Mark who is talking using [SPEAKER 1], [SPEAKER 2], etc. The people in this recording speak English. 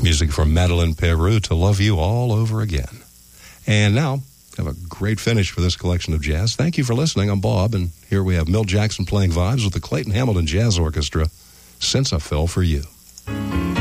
[SPEAKER 1] Music from Madeleine Peyrou, To Love You All Over Again. And now, have a great finish for this collection of jazz. Thank you for listening. I'm Bob, and here we have Milt Jackson playing vibes with the Clayton Hamilton Jazz Orchestra, Since I Fell for You.